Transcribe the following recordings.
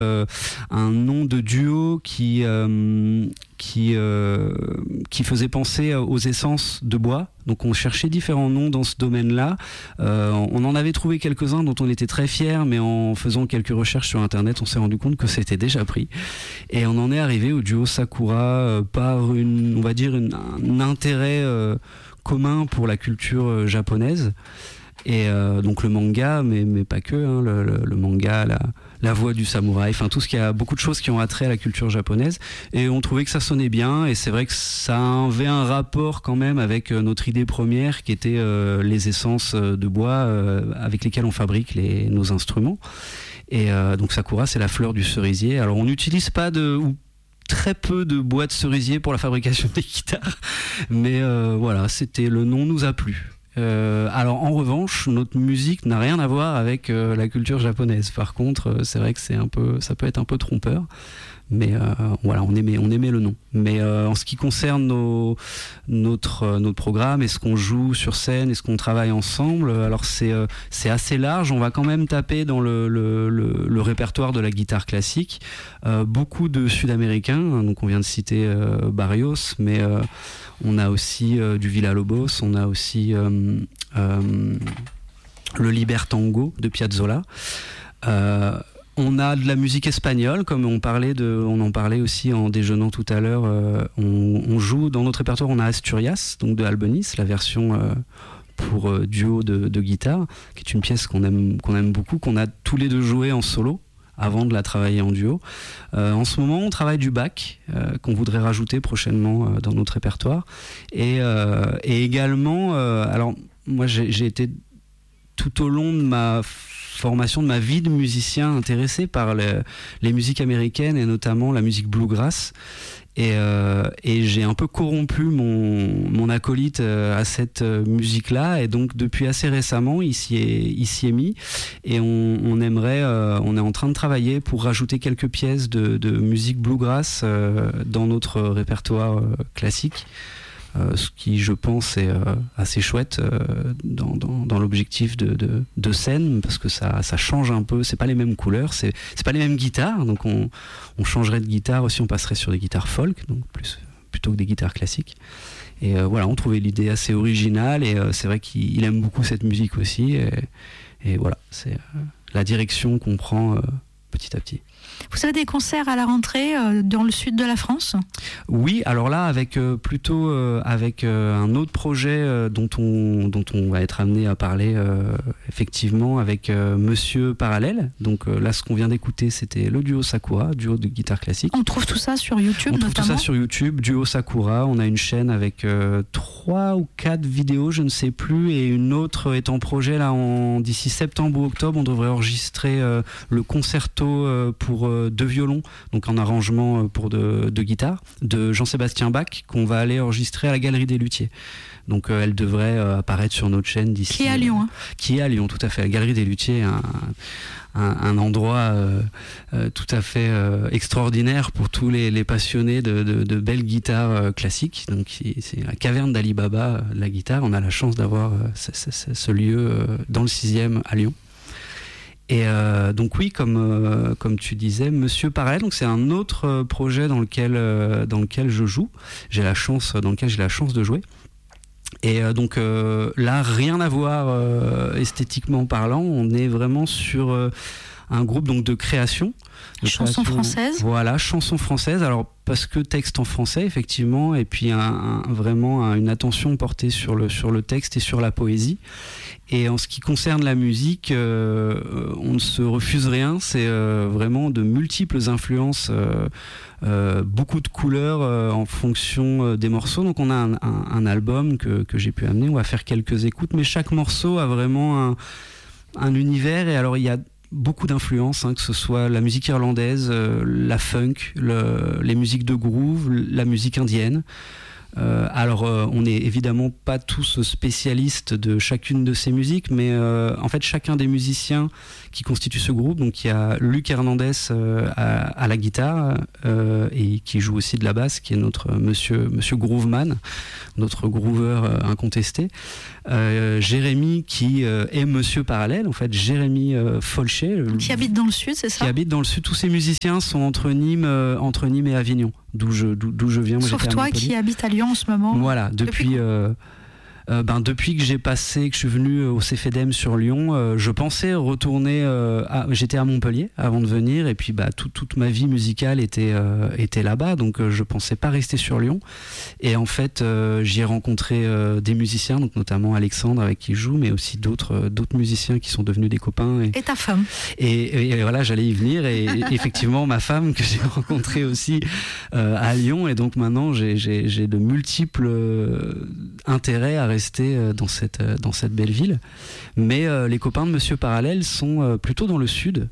un nom de duo qui faisait penser aux essences de bois. Donc on cherchait différents noms dans ce domaine-là. On en avait trouvé quelques-uns dont on était très fiers, mais en faisant quelques recherches sur Internet, on s'est rendu compte que c'était déjà pris. Et on en est arrivé au duo Sakura par on va dire un intérêt commun pour la culture japonaise. Et donc le manga, mais pas que, hein, le manga, la voix du samouraï, enfin tout ce qui a beaucoup de choses qui ont attrait à la culture japonaise, et on trouvait que ça sonnait bien, et c'est vrai que ça avait un rapport quand même avec notre idée première qui était les essences de bois avec lesquelles on fabrique nos instruments. Et donc Sakura, c'est la fleur du cerisier. Alors on n'utilise pas ou très peu de bois de cerisier pour la fabrication des guitares, mais voilà, le nom nous a plu. Alors en revanche, notre musique n'a rien à voir avec la culture japonaise. Par contre, c'est vrai que ça peut être un peu trompeur. Mais voilà, on aimait le nom. Mais en ce qui concerne notre programme et ce qu'on joue sur scène et ce qu'on travaille ensemble, alors c'est assez large. On va quand même taper dans le répertoire de la guitare classique. Beaucoup de Sud-Américains, donc on vient de citer Barrios, mais on a aussi du Villa-Lobos, on a aussi le Libertango de Piazzolla. On a de la musique espagnole, comme on en parlait aussi en déjeunant tout à l'heure. On joue dans notre répertoire, on a Asturias, donc de Albeniz, la version pour duo de guitare, qui est une pièce qu'on aime beaucoup, qu'on a tous les deux joué en solo avant de la travailler en duo. En ce moment, on travaille du Bach, qu'on voudrait rajouter prochainement dans notre répertoire. Et également, alors moi j'ai été tout au long de ma formation, de ma vie de musicien, intéressé par les musiques américaines et notamment la musique bluegrass. Et j'ai un peu corrompu mon acolyte à cette musique-là, et donc depuis assez récemment il s'y est mis, et on est en train de travailler pour rajouter quelques pièces de musique bluegrass dans notre répertoire classique. Ce qui, je pense, est assez chouette dans l'objectif de scène, parce que ça change un peu. C'est pas les mêmes couleurs, c'est pas les mêmes guitares, donc on changerait de guitare aussi, on passerait sur des guitares folk, donc plutôt que des guitares classiques. Et voilà, on trouvait l'idée assez originale, et c'est vrai qu'il aime beaucoup cette musique aussi, et voilà, c'est la direction qu'on prend petit à petit. Vous avez des concerts à la rentrée dans le sud de la France ? Oui, alors là, avec plutôt avec un autre projet dont on va être amené à parler effectivement avec Monsieur Parallèle. Donc là, ce qu'on vient d'écouter, c'était le duo Sakura, duo de guitare classique. On trouve tout ça sur YouTube, notamment ? On trouve tout ça sur YouTube, duo Sakura. On a une chaîne avec 3 ou 4 vidéos, je ne sais plus, et une autre est en projet là. D'ici septembre ou octobre, on devrait enregistrer le concerto pour 2 violons, donc en arrangement pour de guitare, de Jean-Sébastien Bach, qu'on va aller enregistrer à la Galerie des Luthiers. Donc elle devrait apparaître sur notre chaîne d'ici. Qui est à Lyon. Qui est à Lyon, tout à fait. La Galerie des Luthiers, un endroit tout à fait extraordinaire pour tous les passionnés de belles guitares classiques. Donc c'est la caverne d'Ali Baba de la guitare. On a la chance d'avoir ce lieu dans le 6e à Lyon. Et donc oui, comme tu disais, Monsieur Parallèle, donc c'est un autre projet dans lequel je joue. Dans lequel j'ai la chance de jouer. Et donc là, rien à voir esthétiquement parlant. On est vraiment sur un groupe donc de création. Chanson française. Voilà, chanson française. Alors parce que texte en français effectivement, et puis vraiment une attention portée sur le texte et sur la poésie. Et en ce qui concerne la musique, on ne se refuse rien. C'est vraiment de multiples influences, beaucoup de couleurs en fonction des morceaux. Donc on a un album que j'ai pu amener. On va faire quelques écoutes, mais chaque morceau a vraiment un univers. Et alors il y a beaucoup d'influences, que ce soit la musique irlandaise, la funk, les musiques de groove, la musique indienne. Alors, on n'est évidemment pas tous spécialistes de chacune de ces musiques, mais en fait, chacun des musiciens qui constituent ce groupe, donc il y a Luc Hernandez à la guitare et qui joue aussi de la basse, qui est notre monsieur Grooveman, notre groover incontesté. Jérémy qui est Monsieur Parallèle, en fait, Jérémy Folcher. Qui habite dans le sud, c'est ça ? Qui habite dans le sud. Tous ces musiciens sont entre Nîmes et Avignon, d'où je viens. Moi, sauf toi qui habite à Lyon en ce moment. Voilà, depuis que je suis venu au CFEDEM sur Lyon, je pensais retourner. J'étais à Montpellier avant de venir, et puis toute ma vie musicale était là-bas, donc je pensais pas rester sur Lyon. Et en fait, j'y ai rencontré des musiciens, donc notamment Alexandre avec qui je joue, mais aussi d'autres musiciens qui sont devenus des copains. Et ta femme. Et voilà, j'allais y venir, et effectivement ma femme que j'ai rencontrée aussi à Lyon, et donc maintenant j'ai de multiples intérêts à rester dans cette belle ville. Mais les copains de Monsieur Parallèle sont plutôt dans le sud.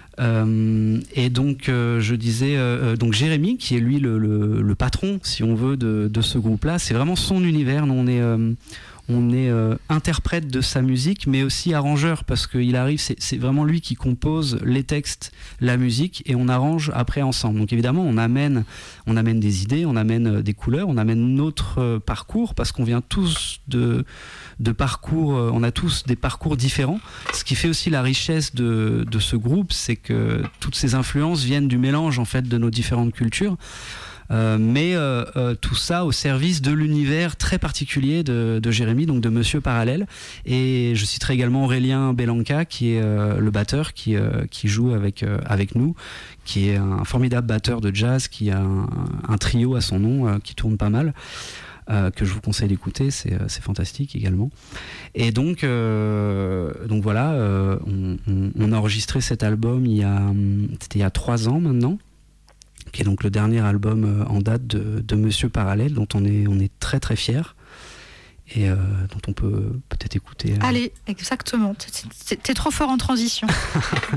Et donc je disais donc Jérémy, qui est lui le patron, si on veut, de ce groupe-là, c'est vraiment son univers. Nous, on est interprète de sa musique, mais aussi arrangeur, parce qu'il arrive, c'est vraiment lui qui compose les textes, la musique, et on arrange après ensemble. Donc évidemment, on amène des idées, on amène des couleurs, on amène notre parcours, parce qu'on vient tous de parcours, on a tous des parcours différents. Ce qui fait aussi la richesse de ce groupe, c'est que toutes ces influences viennent du mélange en fait de nos différentes cultures. Mais tout ça au service de l'univers très particulier de Jérémy, donc de Monsieur Parallèle. Et je citerai également Aurélien Belanca, qui est le batteur qui joue avec nous, qui est un formidable batteur de jazz, qui a un trio à son nom, qui tourne pas mal, que je vous conseille d'écouter, c'est fantastique également. Et donc voilà, on a enregistré cet album c'était il y a 3 ans maintenant, qui est donc le dernier album en date de Monsieur Parallèle, dont on est très très fiers, et dont on peut peut-être écouter. Allez, exactement. T'es trop fort en transition.